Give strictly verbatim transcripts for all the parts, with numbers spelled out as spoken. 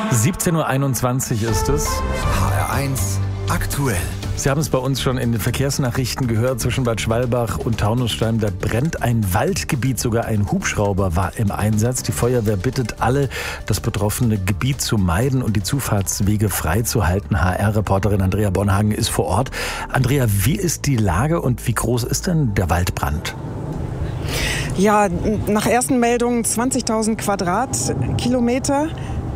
siebzehn Uhr einundzwanzig ist es. H R eins aktuell. Sie haben es bei uns schon in den Verkehrsnachrichten gehört, zwischen Bad Schwalbach und Taunusstein, da brennt ein Waldgebiet, sogar ein Hubschrauber war im Einsatz. Die Feuerwehr bittet alle, das betroffene Gebiet zu meiden und die Zufahrtswege freizuhalten. H R-Reporterin Andrea Bornhagen ist vor Ort. Andrea, wie ist die Lage und wie groß ist denn der Waldbrand? Ja, nach ersten Meldungen zwanzigtausend Quadratkilometer.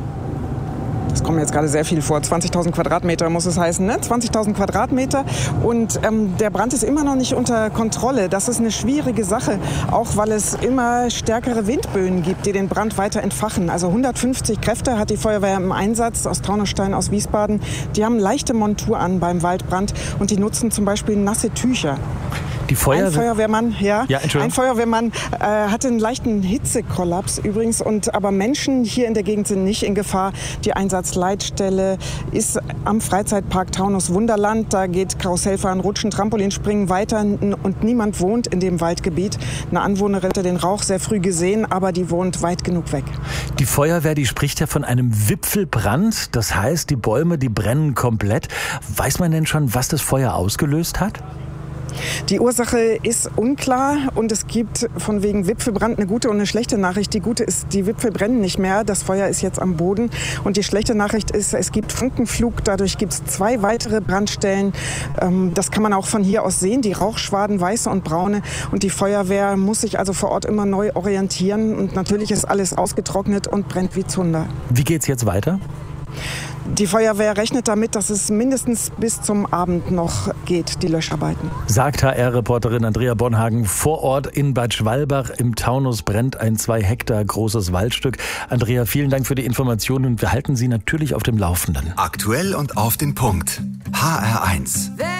Das kommt mir jetzt gerade sehr viel vor. zwanzigtausend Quadratmeter muss es heißen, ne? zwanzigtausend Quadratmeter. Und ähm, der Brand ist immer noch nicht unter Kontrolle. Das ist eine schwierige Sache, auch weil es immer stärkere Windböen gibt, die den Brand weiter entfachen. Also hundertfünfzig Kräfte hat die Feuerwehr im Einsatz aus Taunusstein, aus Wiesbaden. Die haben leichte Montur an beim Waldbrand und die nutzen zum Beispiel nasse Tücher. Die Feuerwehr ein Feuerwehrmann, ja, ja ein Feuerwehrmann äh, hatte einen leichten Hitzekollaps übrigens, und aber Menschen hier in der Gegend sind nicht in Gefahr. Die Einsatzleitstelle ist am Freizeitpark Taunus Wunderland. Da geht Karussellfahren, Rutschen, Trampolinspringen weiter und niemand wohnt in dem Waldgebiet. Eine Anwohnerin hatte den Rauch sehr früh gesehen, aber die wohnt weit genug weg. Die Feuerwehr, die spricht ja von einem Wipfelbrand. Das heißt, die Bäume, die brennen komplett. Weiß man denn schon, was das Feuer ausgelöst hat? Die Ursache ist unklar und es gibt von wegen Wipfelbrand eine gute und eine schlechte Nachricht. Die gute ist, die Wipfel brennen nicht mehr, das Feuer ist jetzt am Boden. Und die schlechte Nachricht ist, es gibt Funkenflug, dadurch gibt es zwei weitere Brandstellen. Das kann man auch von hier aus sehen, die Rauchschwaden, weiße und braune. Und die Feuerwehr muss sich also vor Ort immer neu orientieren. Und natürlich ist alles ausgetrocknet und brennt wie Zunder. Wie geht's jetzt weiter? Die Feuerwehr rechnet damit, dass es mindestens bis zum Abend noch geht, die Löscharbeiten. Sagt H R-Reporterin Andrea Bornhagen vor Ort in Bad Schwalbach. Im Taunus brennt ein zwei Hektar großes Waldstück. Andrea, vielen Dank für die Informationen und wir halten Sie natürlich auf dem Laufenden. Aktuell und auf den Punkt. H R eins.